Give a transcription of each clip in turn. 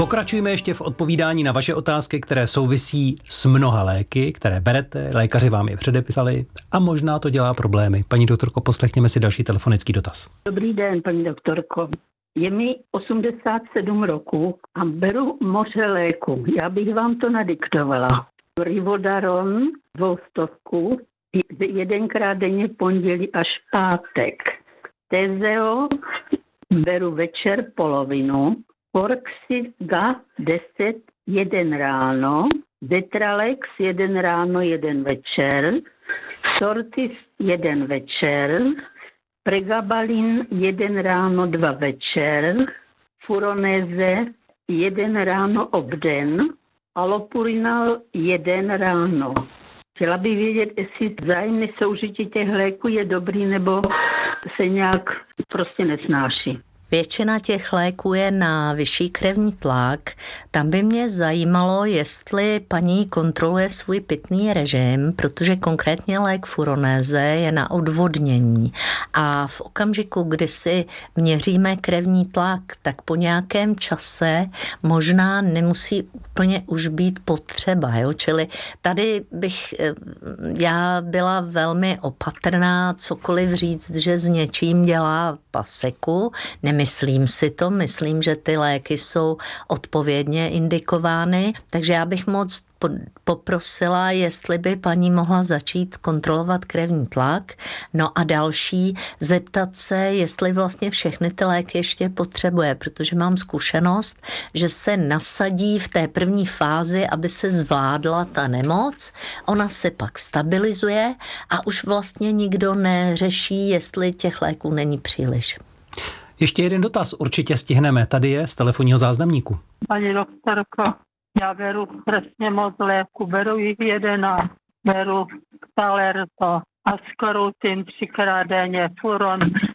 Pokračujeme ještě v odpovídání na vaše otázky, které souvisí s mnoha léky, které berete, lékaři vám je předepisali a možná to dělá problémy. Paní doktorko, poslechněme si další telefonický dotaz. Dobrý den, paní doktorko. Je mi 87 roků a beru moře léku. Já bych vám to nadiktovala. Rivodaron 200, jedenkrát denně pondělí až pátek. Tezeo beru večer polovinu. Forxiga 10, 1 ráno. Detralex 1 ráno, 1 večer. Sortis 1 večer. Pregabalin 1 ráno, 2 večer. Furoneze 1 ráno obden. Allopurinol 1 ráno. Chtěla bych vědět, jestli vzájemné soužití těch léků je dobrý, nebo se nějak prostě nesnáší. Většina těch léků je na vyšší krevní tlak. Tam by mě zajímalo, jestli paní kontroluje svůj pitný režim, protože konkrétně lék furonéze je na odvodnění. A v okamžiku, kdy si měříme krevní tlak, tak po nějakém čase možná nemusí úplně už být potřeba. Jo? Čili tady bych já byla velmi opatrná cokoliv říct, že s něčím dělá paseku. Nemyslím si to, myslím, že ty léky jsou odpovědně indikovány, takže já bych moc poprosila, jestli by paní mohla začít kontrolovat krevní tlak. No a další, zeptat se, jestli vlastně všechny ty léky ještě potřebuje, protože mám zkušenost, že se nasadí v té první fázi, aby se zvládla ta nemoc, ona se pak stabilizuje a už vlastně nikdo neřeší, jestli těch léků není příliš. Ještě jeden dotaz určitě stihneme. Tady je z telefonního záznamníku. Paní doktorko, já beru strašně moc léku, beru jich 11, beru Talerto, Ascorutin 3krát denně, Furon,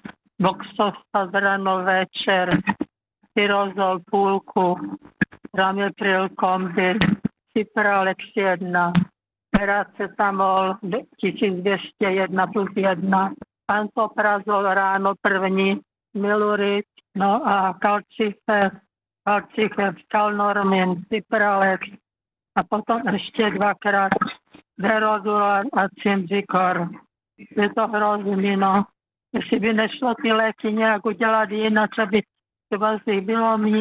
Boxostat ráno večer, Tyrozol půlku, Ramipril kombi, Cipralex 1, Paracetamol 1201 plus 1, Pantoprazol ráno první, Milurit, no a Calcifev, Calnormin, Cipralex a potom ještě 2krát Verodulan a Cimzikor. Je to hrozný, no. Jestli by nešlo ty léky nějak udělat jinak, aby třeba z nich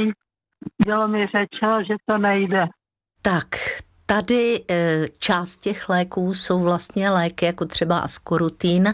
bylo mi řečeno, že to nejde. Tak, tady část těch léků jsou vlastně léky jako třeba Ascorutin,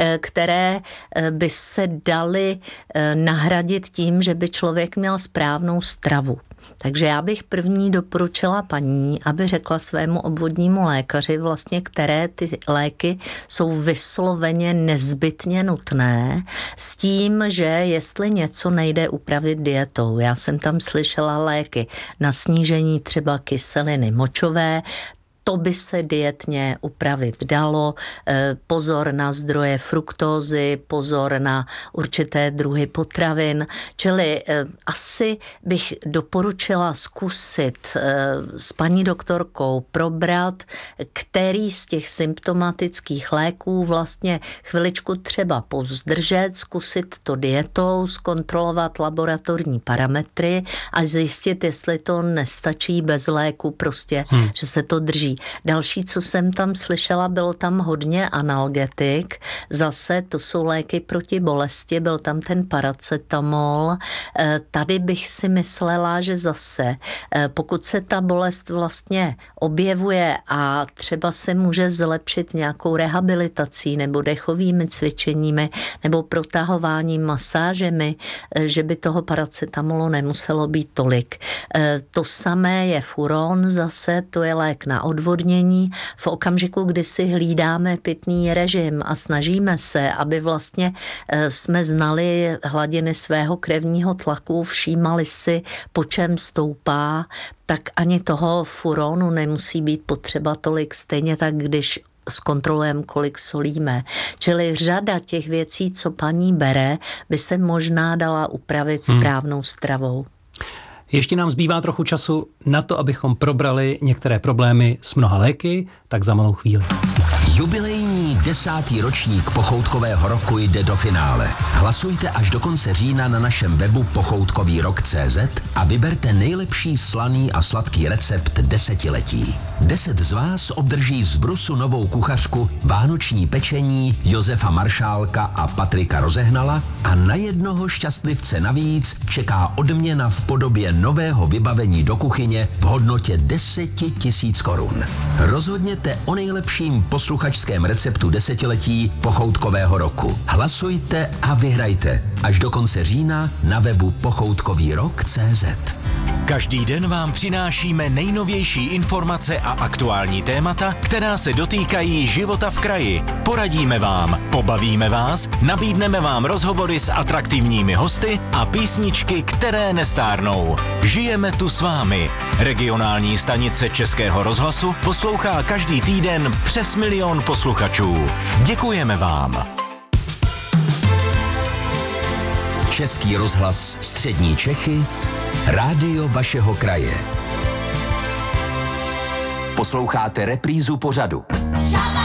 které by se daly nahradit tím, že by člověk měl správnou stravu. Takže já bych první doporučila paní, aby řekla svému obvodnímu lékaři vlastně, které ty léky jsou vysloveně nezbytně nutné, s tím, že jestli něco nejde upravit dietou. Já jsem tam slyšela léky na snížení třeba kyseliny močové, to by se dietně upravit dalo. Pozor na zdroje fruktózy, pozor na určité druhy potravin. Čili asi bych doporučila zkusit s paní doktorkou probrat, který z těch symptomatických léků vlastně chviličku třeba pozdržet, zkusit to dietou, zkontrolovat laboratorní parametry a zjistit, jestli to nestačí bez léku, prostě, že se to drží. Další, co jsem tam slyšela, bylo tam hodně analgetik. Zase to jsou léky proti bolesti, byl tam ten paracetamol. Tady bych si myslela, že zase, pokud se ta bolest vlastně objevuje a třeba se může zlepšit nějakou rehabilitací nebo dechovými cvičeními nebo protahováním, masážemi, že by toho paracetamolu nemuselo být tolik. To samé je furon, zase to je lék na odvodnění. V okamžiku, kdy si hlídáme pitný režim a snažíme se, aby vlastně jsme znali hladiny svého krevního tlaku, všímali si, po čem stoupá, tak ani toho furonu nemusí být potřeba tolik, stejně tak, když zkontrolujeme, kolik solíme. Čili řada těch věcí, co paní bere, by se možná dala upravit správnou stravou. Ještě nám zbývá trochu času na to, abychom probrali některé problémy s mnoha léky, tak za malou chvíli. Jubilejní 10. ročník pochoutkového roku jde do finále. Hlasujte až do konce října na našem webu pochoutkovýrok.cz a vyberte nejlepší slaný a sladký recept desetiletí. 10 z vás obdrží z Brusu novou kuchařku vánoční pečení Josefa Maršálka a Patrika Rozehnala a na jednoho šťastlivce navíc čeká odměna v podobě nového vybavení do kuchyně v hodnotě 10 000 korun. Rozhodněte o nejlepším posluchačském receptu desetiletí pochoutkového roku. Hlasujte a vyhrajte až do konce října na webu pochoutkovýrok.cz. Každý den vám přinášíme nejnovější informace a aktuální témata, která se dotýkají života v kraji. Poradíme vám, pobavíme vás, nabídneme vám rozhovory s atraktivními hosty a písničky, které nestárnou. Žijeme tu s vámi. Regionální stanice Českého rozhlasu poslouchá každý týden přes 1 000 000 posluchačů. Děkujeme vám. Český rozhlas Střední Čechy, rádio vašeho kraje. Posloucháte reprízu pořadu.